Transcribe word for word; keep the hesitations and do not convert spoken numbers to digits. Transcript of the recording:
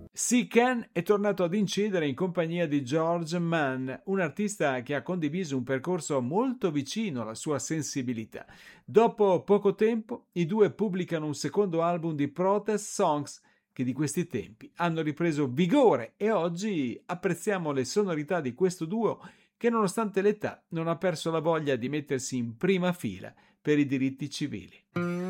C. Ken è tornato ad incidere in compagnia di George Mann, un artista che ha condiviso un percorso molto vicino alla sua sensibilità. Dopo poco tempo, i due pubblicano un secondo album di protest songs che di questi tempi hanno ripreso vigore e oggi apprezziamo le sonorità di questo duo che nonostante l'età non ha perso la voglia di mettersi in prima fila per i diritti civili.